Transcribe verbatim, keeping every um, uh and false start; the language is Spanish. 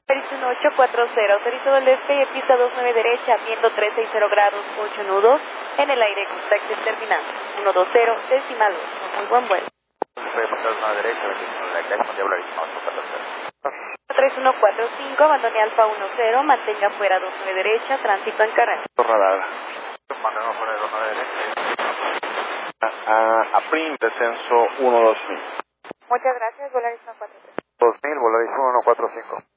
Airix uno ocho cuatro cero, autorizo del despegue, pista dos nueve derecha, viento trescientos sesenta grados, ocho nudos, en el aire con taxi terminando, ciento veinte, decimal uno, muy buen vuelo. Puede pasar una derecha, la calle Monte Hablarísima, ocho cuatro cero. tres uno cuatro cinco, abandone Alfa uno cero, mantenga fuera dos nueve derecha, tránsito en carrera. Radar. Mantenemos fuera dos nueve derecha. A, a Prim, descenso uno dos mil. Muchas gracias, Volaris uno cuatro tres. dos mil, Volaris uno cuatro cinco.